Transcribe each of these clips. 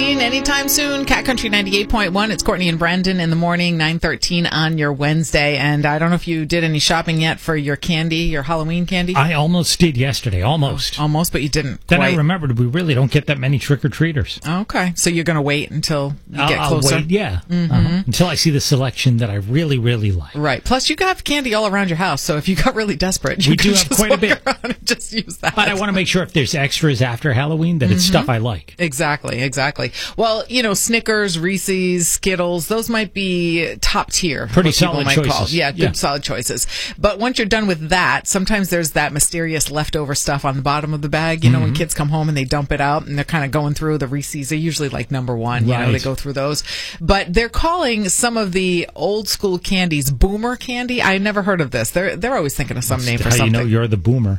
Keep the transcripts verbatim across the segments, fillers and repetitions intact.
Halloween anytime soon. Cat Country ninety-eight point one. It's Courtney and Brendan in the morning, nine thirteen on your Wednesday. And I don't know if you did any shopping yet for your candy, your Halloween candy. I almost did yesterday, almost. Oh, almost, but you didn't Then quite. I remembered we really don't get that many trick-or-treaters. Okay, so you're going to wait until you I'll, get I'll closer? wait, yeah. Mm-hmm. Uh-huh. Until I see the selection that I really, really like. Right. Plus, you can have candy all around your house, so if you got really desperate, you We can do have just quite a walk bit. around and just use that. But I want to make sure if there's extras after Halloween that it's Mhm. stuff I like. Exactly, exactly. Well, you know, Snickers, Reese's, Skittles, those might be top tier. Pretty what people solid might choices. Call. Yeah, good Yeah. solid choices. But once you're done with that, sometimes there's that mysterious leftover stuff on the bottom of the bag. You know, when Mhm. kids come home and they dump it out and they're kind of going through the Reese's. They're usually like number one. You know, Right. they go through those. But they're calling some of the old school candies Boomer candy. I never heard of this. They're they're always thinking of some That's name for how something. you know you're the boomer.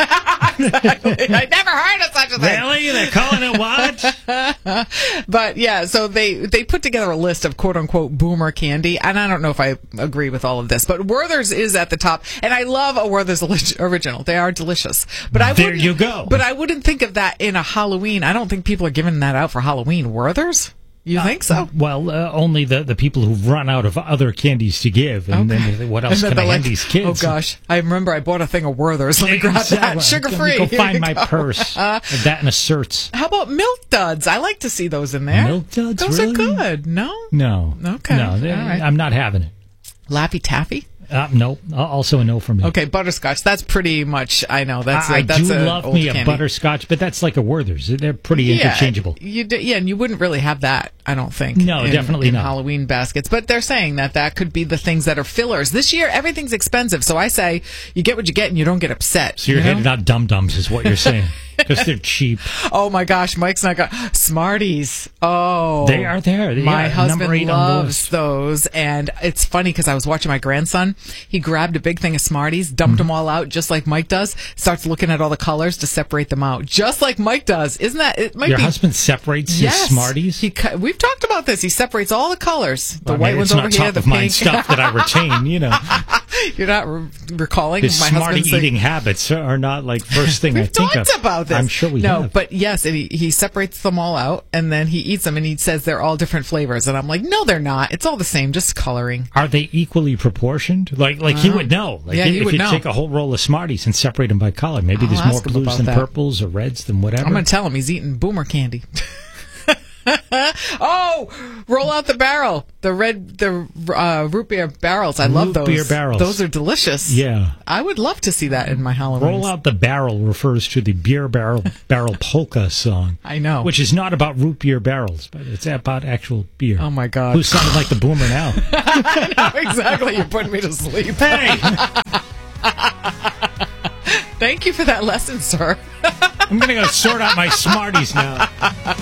I never heard of such a thing. Really? They're calling it what? But yeah, so they they put together a list of quote unquote boomer candy, and I don't know if I agree with all of this, but Werther's is at the top, and I love a Werther's olig- original. They are delicious. But I There wouldn't- you go. But I wouldn't think of that in a Halloween. I don't think people are giving that out for Halloween. Werther's? You think so? Well, uh, only the, the people who've run out of other candies to give, and Okay. then they think, what else And then can I they're hand like, these kids? Oh gosh, I remember I bought a thing of Werther's. Let me grab that, Exactly. sugar Let free. me Go find my purse. Uh, that and a certs. How about Milk Duds? I like to see those in there. Milk Duds, Those really? are good. No, No. Okay. No, they- All right. I'm not having it. Laffy Taffy. Uh, no, also a no from me. Okay, butterscotch. That's pretty much. I know that's. I, a, I that's do a love old me a candy. butterscotch, but that's like a Werther's. They're pretty Yeah, interchangeable. You do, yeah, and you wouldn't really have that. I don't think. No, in, definitely in not. Halloween baskets, but they're saying that that could be the things that are fillers. This year, everything's expensive, so I say you get what you get, and you don't get upset. So you're you know? handing out dum dums, is what you're saying, because they're cheap. Oh my gosh, Mike's not got Smarties. Oh, They are there. They my are husband number eight on the loves list. those, and it's funny because I was watching my grandson. He grabbed a big thing of Smarties, dumped them all out, just like Mike does. Starts looking at all the colors to separate them out, just like Mike does. Isn't that? It might Your be. husband separates Yes, his Smarties? He cu- we've talked about this. He separates all the colors. The I mean, white ones it's over not here, top the of mind pink. stuff that I retain, you know. You're not re- recalling His my Smartie husband's eating habits are not like first thing I We've think talked of. about this. I'm sure we no, have. but yes, and he, he separates them all out, and then he eats them, and he says they're all different flavors, and I'm like, no, they're not. It's all the same, just coloring. Are they equally proportioned? Like, like he Uh-huh. would know. Like, Yeah, if, he if would you know. take a whole roll of Smarties and separate them by color, maybe I'll there's more ask him blues about than that. purples or reds than whatever. I'm going to tell him he's eating boomer candy. Oh, roll out the barrel. The red, the uh, root beer barrels. I love Root those. beer barrels. Those are delicious. Yeah. I would love to see that in my Halloween. Roll out the barrel refers to the beer barrel barrel polka song. I know. Which is not about root beer barrels, but it's about actual beer. Oh my God. Who's sounding like the boomer now? I know, exactly. You're putting me to sleep. Hey! Thank you for that lesson, sir. I'm going to go sort out my Smarties now.